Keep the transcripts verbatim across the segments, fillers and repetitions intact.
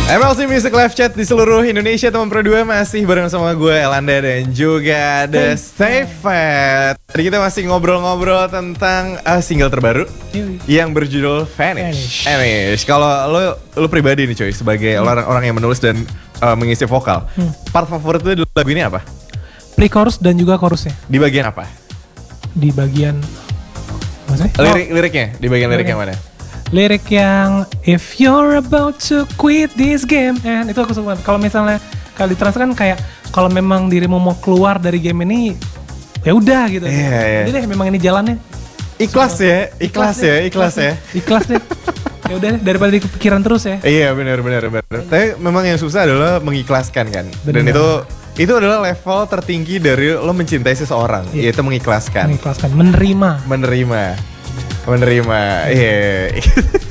M L C Music Live Chat di seluruh Indonesia, teman Pro dua masih bareng sama gue Elanda dan juga The Stay Fat. Tadi kita masih ngobrol-ngobrol tentang uh, single terbaru Yui. yang berjudul Vanish. Vanish. Kalau lo lo pribadi nih coy, sebagai hmm. orang orang yang menulis dan uh, mengisi vokal, hmm. part favorit lo di lagu ini apa? Pre-chorus dan juga chorusnya. Di bagian apa? Di bagian maksudnya? Lirik liriknya, di bagian lirik yang mana? Lirik yang if you're about to quit this game and itu aku suka. Kalau misalnya kalau ditranslate kan kayak kalau memang dirimu mau keluar dari game ini ya udah gitu. Iya, iya. Jadi deh memang ini jalannya. Ikhlas so, ya, ikhlas, ikhlas ya, ikhlas ya. Ikhlas deh. Ya udah deh daripada di kepikiran terus ya. Iya benar benar benar. Tapi memang yang susah adalah mengikhlaskan kan. Bener. Dan itu itu adalah level tertinggi dari lo mencintai seseorang, iya. yaitu mengikhlaskan. Mengikhlaskan, menerima. Menerima. Menerima, iya. Yeah.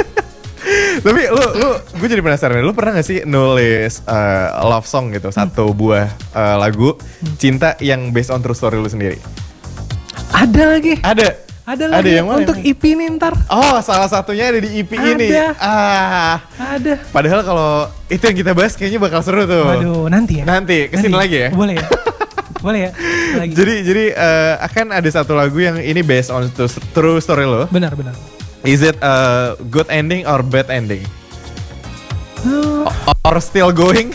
Tapi lu, lu, gue jadi penasaran. Lu pernah gak sih nulis uh, love song gitu, hmm. satu buah uh, lagu hmm. cinta yang based on true story lu sendiri? Ada lagi. Ada. Ada lagi. Ada yang mana? Untuk E P ini ntar. Oh, salah satunya ada di E P ada. ini. Ah. Ada. Padahal kalau itu yang kita bahas kayaknya bakal seru tuh. Waduh, nanti ya. Nanti, kesini nanti. lagi ya. Boleh ya. Boleh ya. Lagi. Jadi jadi uh, akan ada satu lagu yang ini based on true story lo. Benar benar. Is it a good ending or bad ending? Uh. Or still going?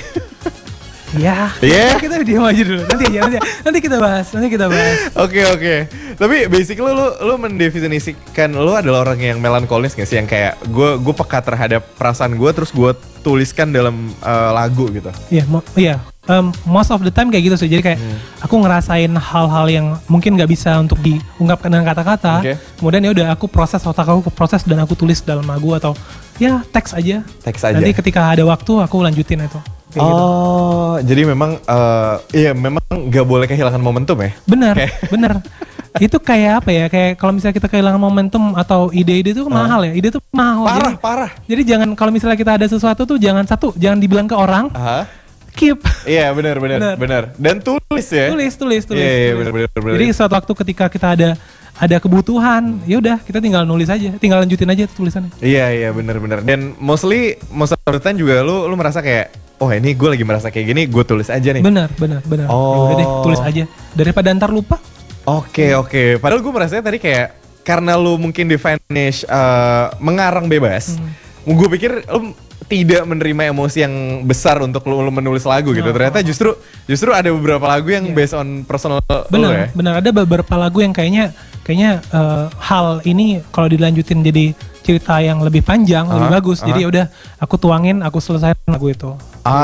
Ya. Yeah. Kita diam aja dulu. Nanti aja nanti, nanti kita bahas. Nanti kita bahas. Oke okay, oke. Okay. Tapi basically lu lu mendefinisikan lu adalah orang yang melankolis nggak sih, yang kayak gue gue peka terhadap perasaan gue terus gue tuliskan dalam uh, lagu gitu. Iya, yeah, iya. Yeah. Um, most of the time kayak gitu sih. Jadi kayak hmm. aku ngerasain hal-hal yang mungkin nggak bisa untuk diungkapkan dengan kata-kata. Okay. Kemudian ya udah aku proses, otak aku proses dan aku tulis dalam lagu atau ya teks aja. Teks aja. Nanti ketika ada waktu aku lanjutin itu. Kayak oh, gitu. Jadi memang uh, iya memang nggak boleh kehilangan momentum ya? Bener, okay. bener. Itu kayak apa ya? Kayak kalau misalnya kita kehilangan momentum atau ide-ide itu uh. mahal ya. Ide itu mahal. Parah, jadi, parah. Jadi jangan kalau misalnya kita ada sesuatu tuh jangan satu, jangan dibilang ke orang. Uh-huh. Keep. Iya benar benar benar. Dan tulis ya. Tulis tulis tulis. Iya iya benar benar. Jadi suatu waktu ketika kita ada ada kebutuhan, ya udah kita tinggal nulis aja, tinggal lanjutin aja tulisannya. Iya iya benar benar. Dan mostly most of the time juga lu lu merasa kayak oh ini gue lagi merasa kayak gini, gue tulis aja nih. Benar benar benar. Oh. Ya udah deh tulis aja daripada ntar lupa. Oke oke. Okay. Padahal gue merasanya tadi kayak karena lu mungkin di Vanish uh, mengarang bebas, hmm. gue pikir lu tidak menerima emosi yang besar untuk lu, lu menulis lagu gitu. Oh, Ternyata justru justru ada beberapa lagu yang yeah. based on personal. Benar, ya? Benar ada beberapa lagu yang kayaknya kayaknya uh, hal ini kalau dilanjutin jadi cerita yang lebih panjang, uh-huh, lebih bagus. Uh-huh. Jadi udah aku tuangin, aku selesai lagu itu.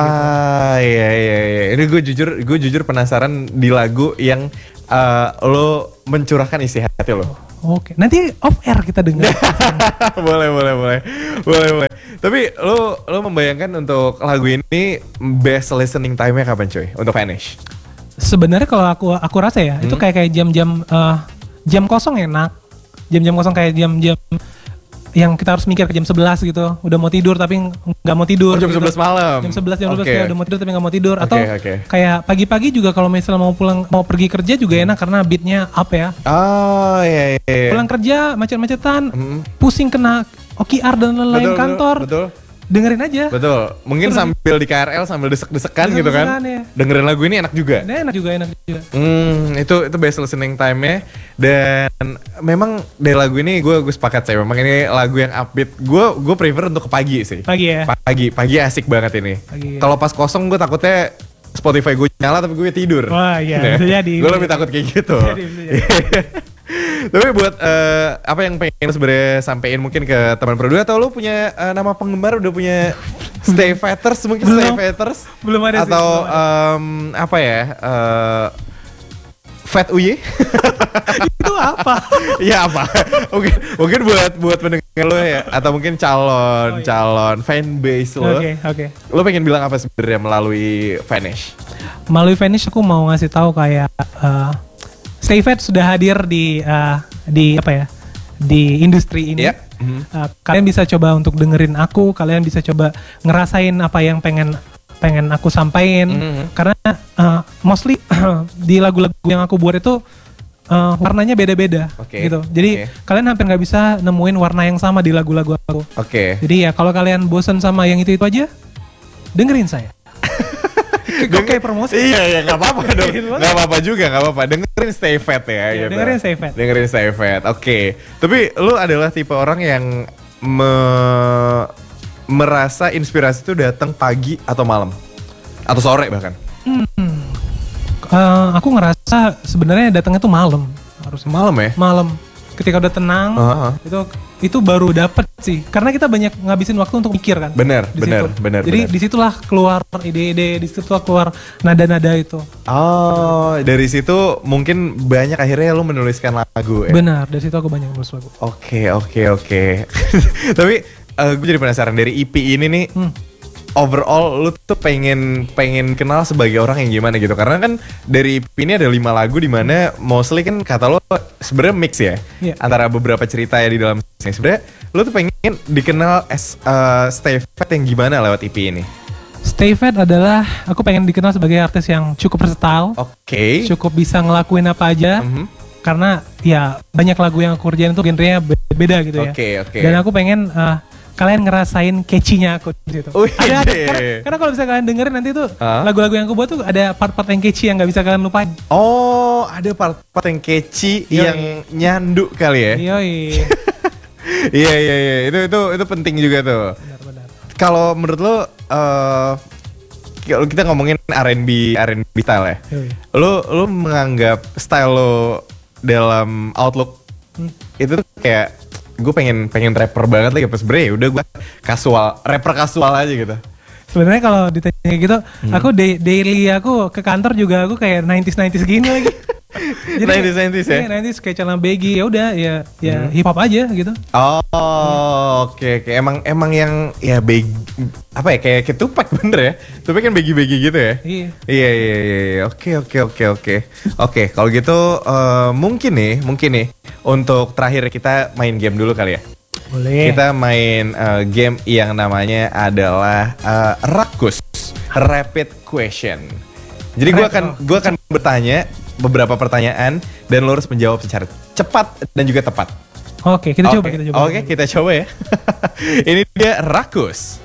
Ah gitu. iya iya iya. Ini gue jujur gue jujur penasaran di lagu yang uh, lo mencurahkan isi hati lo. Oke, nanti off air kita dengar. boleh, boleh, boleh, boleh, boleh. Tapi lo, lo membayangkan untuk lagu ini best listening time-nya kapan coy? Untuk Vanish? Sebenarnya kalau aku aku rasa ya, hmm? itu kayak kayak jam-jam uh, jam kosong enak, jam-jam kosong kayak jam-jam yang kita harus mikir ke jam sebelas gitu, udah mau tidur tapi nggak mau tidur. Oh, jam gitu. sebelas malam. Jam sebelas jam dua belas okay. kayak udah mau tidur tapi nggak mau tidur. Atau okay, okay. kayak pagi-pagi juga kalau misalnya mau pulang mau pergi kerja juga enak karena beatnya up ya. Oh iya. iya, iya. Pulang kerja macet-macetan, hmm. pusing kena O K R dan lain-lain kantor. Betul. Dengerin aja. Betul. Mungkin Terus, sambil di K R L sambil desek-desekan gitu kan. Ya. Dengerin lagu ini enak juga. Nah, enak juga, enak juga. Hmm, itu itu best listening time-nya. Dan memang dari lagu ini gue gue sepakat saya. Memang ini lagu yang upbeat. Gue gue prefer untuk ke pagi sih. Pagi ya. Pagi, pagi asik banget ini. Ya. Kalau pas kosong gue takutnya Spotify gue nyala tapi gue tidur. Wah iya, nah, bisa jadi. Gue lebih takut kayak gitu. Bisa jadi, bisa jadi. Tapi buat uh, apa yang pengen sebenarnya sampein mungkin ke teman Pro dua atau lu punya uh, nama penggemar udah punya Stay Fatters mungkin belum, Stay Fatters belum ada atau sih, belum ada. Um, apa ya uh, Fat U Y itu apa? Ya apa? Mungkin mungkin buat buat pendengar lo ya atau mungkin calon oh, iya. calon fanbase lo. Oke okay, oke. Okay. Lo pengen bilang apa sebenarnya melalui Vanish? Melalui Vanish aku mau ngasih tahu kayak uh, Stay Fat sudah hadir di uh, di apa ya di industri ini. Yeah. Mm-hmm. Uh, kalian bisa coba untuk dengerin aku, kalian bisa coba ngerasain apa yang pengen pengen aku sampaikan. Mm-hmm. Karena uh, mostly di lagu-lagu yang aku buat itu uh, warnanya beda-beda, okay. gitu. Jadi okay. kalian hampir nggak bisa nemuin warna yang sama di lagu-lagu aku. Oke. Okay. Jadi ya kalau kalian bosan sama yang itu itu aja, dengerin saya. Kok kayak promosi? Iya, iya, gak apa-apa dong. Gak apa-apa juga, gak apa-apa. Dengerin Stay Fat ya. Ya, gitu. dengerin Stay Fat. Dengerin Stay Fat, oke. Okay. Tapi lu adalah tipe orang yang me merasa inspirasi itu datang pagi atau malam? Atau sore bahkan? Hmm. Uh, aku ngerasa sebenarnya datangnya tuh malam. Harusnya malam ya? Malam. Ketika udah tenang, uh-huh. itu itu baru dapet sih. Karena kita banyak ngabisin waktu untuk mikir kan. Bener, bener, bener. Jadi bener. disitulah keluar ide-ide, disitulah keluar nada-nada itu. Oh, dari situ mungkin banyak akhirnya lu menuliskan lagu ya? Benar, dari situ aku banyak menulis lagu. Oke, oke, oke. Tapi uh, gue jadi penasaran dari E P ini nih. Hmm. Overall lu tuh pengen pengen kenal sebagai orang yang gimana gitu, karena kan dari E P ini ada lima lagu di mana mostly kan kata lo sebenarnya mix ya, yeah. antara beberapa cerita ya di dalam sini. Sebenarnya lu tuh pengen dikenal as uh, Stay Fat yang gimana lewat E P ini? Stay Fat adalah aku pengen dikenal sebagai artis yang cukup versatile, oke, okay. cukup bisa ngelakuin apa aja. Mm-hmm. Karena ya banyak lagu yang aku kerjain itu genrenya beda gitu ya. Oke, oke. Dan aku pengen uh, kalian ngerasain catchy-nya aku di situ. Ada, ada karena, karena kalau bisa kalian dengerin nanti tuh huh? lagu-lagu yang aku buat tuh ada part-part yang catchy yang nggak bisa kalian lupain. Oh, ada part-part yang catchy Yoi. yang nyandu kali ya? Yoi. Iya iya iya, itu itu itu penting juga tuh. Benar-benar. Kalau menurut lo, uh, kita ngomongin R and B R and B style ya. Yoi. Lo lo menganggap style lo dalam Outlook hmm. itu tuh kayak gue pengen pengen rapper banget lagi, pas sebenernya udah gue kasual, rapper kasual aja gitu. Sebenarnya kalau ditanya gitu, hmm. aku da- daily aku ke kantor juga aku kayak nineties nineties gini lagi. Jadi nineties nineties ya? Iya, nineties kayak celana baggy, ya udah ya ya hmm. hip hop aja gitu. Oh, oke hmm. oke. Okay, okay. Emang emang yang ya baggy apa ya, kayak ketupat bener ya? Tupak kan baggy-baggy gitu ya? Iya. Iya iya iya. Oke oke oke oke. Oke, kalau gitu uh, mungkin nih, mungkin nih untuk terakhir kita main game dulu kali ya. Boleh. Kita main uh, game yang namanya adalah uh, Rakus Rapid Question. Jadi gue akan gue akan bertanya beberapa pertanyaan dan lo harus menjawab secara cepat dan juga tepat. Oke, kita coba, kita coba. Oke, kita coba ya. Ini dia Rakus.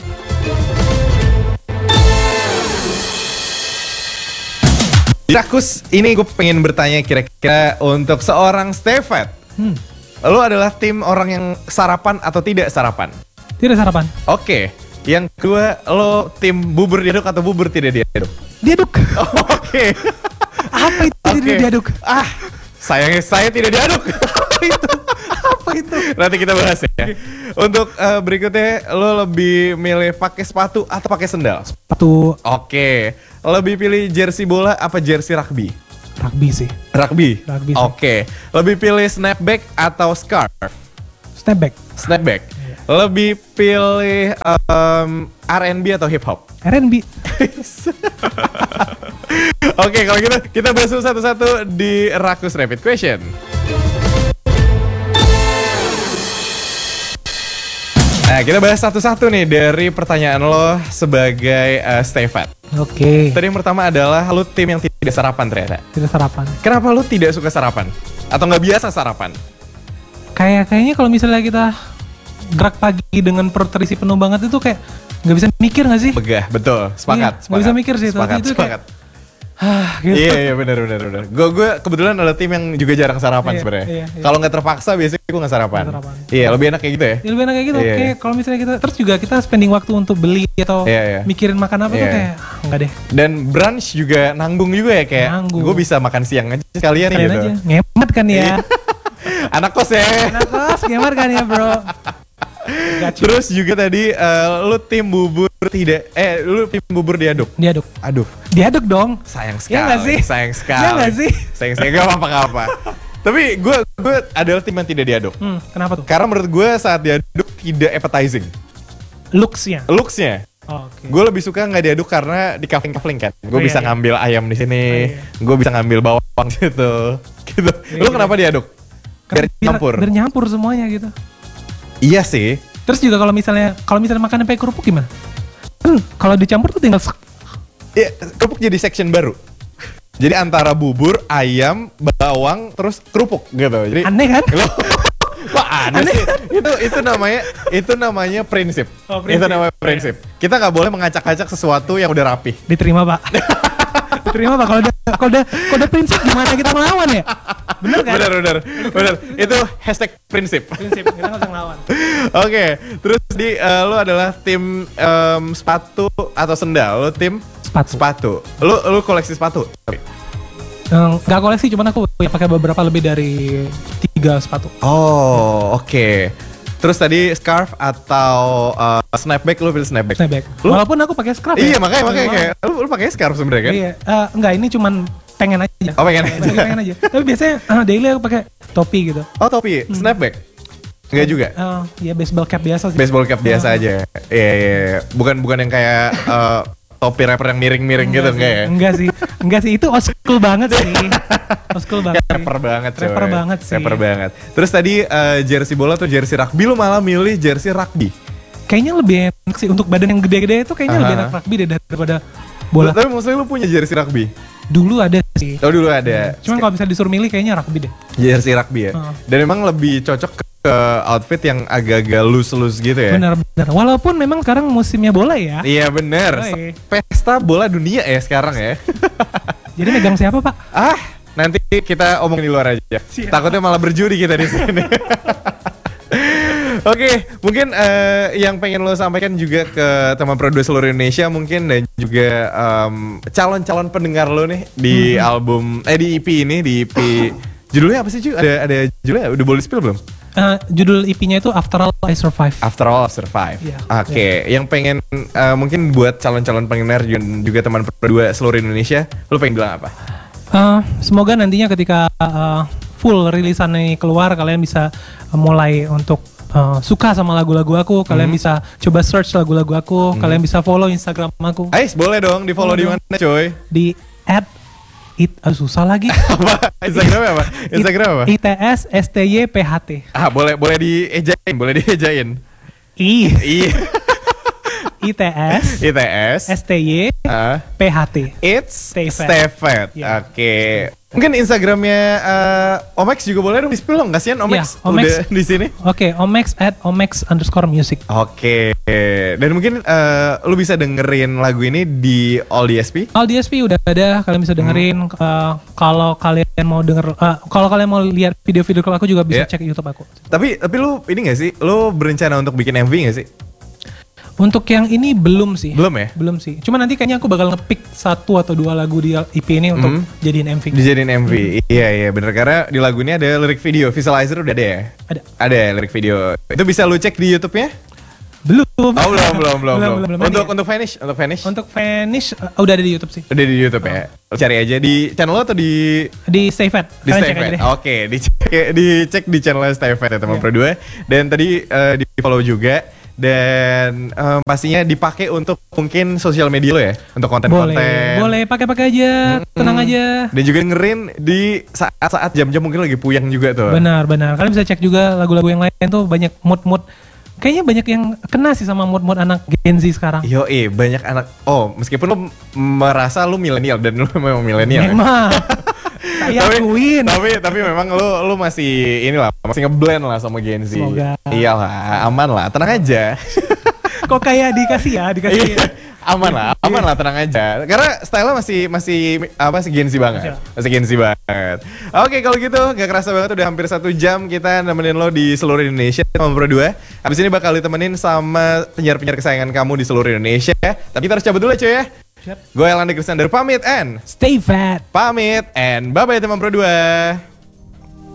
Rakus, ini gue pengen bertanya kira-kira untuk seorang Stay Fat. Hmm. Lo adalah tim orang yang sarapan atau tidak sarapan? Tidak sarapan. Oke. Yang kedua, lo tim bubur diaduk atau bubur tidak diaduk? Diaduk. Oh, oke. Okay. Apa itu okay. tidak diaduk? Ah, sayangnya saya tidak diaduk. Apa itu? Apa itu? Nanti kita bahas ya. Okay. Untuk uh, berikutnya, lo lebih milih pakai sepatu atau pakai sendal? Sepatu. Oke. Okay. Lebih pilih jersey bola apa jersey rugby? Rugby sih. Rugby? Rugby. Oke. Okay. Lebih pilih snapback atau scarf? Snapback. Snapback. Yeah. Lebih pilih um, R and B atau hip hop? R and B. Oke, okay, kalau gitu kita bahas satu-satu di Rakus Rapid Question. Nah, kita bahas satu-satu nih dari pertanyaan lo sebagai uh, Stay Fat. Oke. Okay. Tadi yang pertama adalah lo tim yang tidak sarapan ternyata. Tidak sarapan. Kenapa lo tidak suka sarapan? Atau nggak biasa sarapan? Kayak kayaknya kalau misalnya kita gerak pagi dengan perut terisi penuh banget itu kayak nggak bisa mikir nggak sih? Begah, betul. Sepakat. Iya, nggak bisa mikir sih. Sepakat, itu sepakat. Kayak, ah, gitu. Iya iya benar benar benar. Gue gue kebetulan ada tim yang juga jarang sarapan iya, sebenarnya. Iya, iya. Kalau nggak terpaksa biasanya gue nggak sarapan. sarapan. Iya lebih enak kayak gitu ya. Iya, lebih enak kayak gitu. Iya. Kayak kalau misalnya kita terus juga kita spending waktu untuk beli atau iya, iya. mikirin makan apa iya. tuh kayak ah, enggak deh. Dan brunch juga nanggung juga ya, kayak gue bisa makan siang aja sekalian Kalian gitu. Aja. Ngemat kan ya. Anak kos ya. Anak kos ngemat kan ya bro. Terus juga tadi uh, lu tim bubur tidak eh lu tim bubur diaduk. Diaduk. Aduh. Diaduk dong. Sayang sekali. Ya gak sih? Sayang sekali. Ya gak sih? Sayang sekali. Gak apa-apa gak apa. Tapi gue gue adalah tim yang tidak diaduk. Hmm, kenapa tuh? Karena menurut gue saat diaduk tidak appetizing. Looks-nya. Looks-nya. Oh, okay. Gue lebih suka nggak diaduk karena di kafling-kafling kan. Gue oh, bisa iya, ngambil iya. ayam di sini. Oh, iya. Gue bisa ngambil bawang gitu. Gitu. Iya, Lu kenapa iya. diaduk? Biar nyampur. Biar nyampur semuanya gitu. Iya sih. Terus juga kalau misalnya kalau misalnya makan pakai kerupuk gimana? Hmm, kalau dicampur tuh tinggal Iya, kerupuk jadi section baru. Jadi antara bubur, ayam, bawang, terus kerupuk gitu. Jadi aneh kan? Kok aneh sih? Itu itu namanya itu namanya prinsip. Oh, prinsip. Itu namanya prinsip. Kita nggak boleh mengacak-acak sesuatu yang udah rapi. Diterima Pak. Diterima Pak. Kalau udah kalau udah kalau udah prinsip gimana kita melawan ya? Bener kan? Bener bener bener. Itu hashtag prinsip. Prinsip kita nggak usah ngelawan. Oke, terus di uh, lu adalah tim um, sepatu atau sendal? Lu tim Sepatu. Sepatu. Lu lu koleksi sepatu? Nggak um, koleksi, cuman aku ya pakai beberapa lebih dari tiga sepatu. Oh, oke. Okay. Terus tadi scarf atau uh, snapback, lu pilih snapback? Snapback. Lu? Walaupun aku pakai scarf. Iya, ya. makanya makanya kayak lu, lu pakai scarf sebenarnya kan? Iya. Uh, enggak, ini cuman pengen aja. Oh, pengen aja. pengen aja. Tapi biasanya uh, daily aku pakai topi gitu. Oh, topi, hmm. snapback? Enggak juga? Uh, ya baseball cap biasa sih. Baseball cap biasa uh. aja. Iya, iya, iya. Bukan bukan yang kayak uh, topi rapper yang miring-miring gitu enggak ya? Enggak sih. Enggak sih, itu old school banget sih. Old school banget. Rapper banget coy. Rapper banget sih. Rapper banget. Terus tadi uh, jersey bola atau jersey rugby, lu malah milih jersey rugby? Kayaknya lebih enak sih untuk badan yang gede-gede itu kayaknya uh-huh. lebih enak rugby deh daripada bola. Tapi maksudnya lu punya jersey rugby? Dulu ada sih. Oh dulu ada. Cuman kalau bisa disuruh milih kayaknya rugby deh. Jersey rugby ya? Uh. Dan memang lebih cocok ke ke outfit yang agak-agak loose-loose gitu ya. Benar, benar. Walaupun memang sekarang musimnya bola ya. Iya benar. Pesta bola dunia ya sekarang ya. Jadi megang siapa Pak? Ah, nanti kita omongin di luar aja. Siap. Takutnya malah berjudi kita di sini. Oke, okay, mungkin uh, yang pengen lo sampaikan juga ke teman produser seluruh Indonesia mungkin dan juga um, calon-calon pendengar lo nih di hmm. album eh di E P ini di E P judulnya apa sih cuy? Ada ada judulnya udah boleh spill belum? Uh, judul E P-nya itu After All I Survive. After All I Survive. Yeah, Oke, okay. yeah. Yang pengen uh, mungkin buat calon-calon pendengar dan juga teman berdua seluruh Indonesia, lo pengen bilang apa? Uh, semoga nantinya ketika uh, full rilisan ini keluar, kalian bisa uh, mulai untuk uh, suka sama lagu-lagu aku. Kalian hmm. bisa coba search lagu-lagu aku. Hmm. Kalian bisa follow Instagram aku. Ais, boleh dong di follow di mana, coy? Di at It, uh, susah lagi. Apa? Instagramnya apa? Instagram apa? I T S S T Y P H T. Ah, boleh boleh diejain, boleh diejain. I. I. I T S. I T S. S T Y uh, P H T. It's Stay Fat. Stay Fat. Yeah. Oke. Okay. Mungkin Instagramnya uh, Omex juga boleh dong di-spill dong, kasihan Omex, yeah, Omex udah di sini. Oke, okay, Omex at Omex underscore music. Oke. Okay. Dan mungkin uh, lu bisa dengerin lagu ini di All D S P. All D S P udah ada, kalian bisa dengerin. Hmm. Uh, kalau kalian mau denger, uh, kalau kalian mau lihat video-video aku juga bisa yeah. cek YouTube aku. Tapi tapi lu ini nggak sih? Lu berencana untuk bikin M V nggak sih? Untuk yang ini belum sih. Belum ya? Belum sih. Cuma nanti kayaknya aku bakal nge-pick satu atau dua lagu di E P ini untuk mm. jadiin M V. Dijadiin M V. Mm. Iya iya bener, karena di lagu ini ada lirik video, visualizer udah ada ya? Ada. Ada lirik video. Itu bisa lu cek di YouTube-nya? Belum. Oh, belum belum belum belum. belum, belum. Untuk untuk Vanish, untuk Vanish. Untuk Vanish uh, udah ada di YouTube sih. Udah di YouTube oh. ya. Cari aja di channel lo atau di di Stay Fat. Di Stay Fat. Oke, okay. dicek dicek di channel Stay Fat ya teman yeah. berdua. Dan tadi uh, di follow juga. Dan um, pastinya dipakai untuk mungkin sosial media lo ya, untuk konten-konten. Boleh, boleh pakai-pakai aja, hmm, tenang aja. Dan juga dengerin di saat-saat jam-jam mungkin lagi puyeng juga tuh. Benar, benar. Kalian bisa cek juga lagu-lagu yang lain tuh banyak mood-mood. Kayaknya banyak yang kena sih sama mood-mood anak Gen Z sekarang. Yo, eh banyak anak. Oh, meskipun lo merasa lo milenial dan lo memang milenial. Memang. Saya tapi, akuin. Tapi tapi memang lu lu masih inilah masih ngeblend lah sama Gen Z. Semoga. Iyalah, aman lah, tenang aja. Kok kayak dikasih ya, dikasih. Aman lah, aman lah, tenang aja. Karena style-nya masih masih apa sih Gen Z banget. Masih Gen Z banget. Oke, kalau gitu gak kerasa banget udah hampir satu jam kita nemenin lo di seluruh Indonesia sama Pro dua. Habis ini bakal ditemenin sama penyiar-penyiar kesayangan kamu di seluruh Indonesia. Tapi kita harus cabut dulu cuy ya. Gue Elanda Kristander pamit and Stay Fat. Pamit and bye bye teman Pro dua.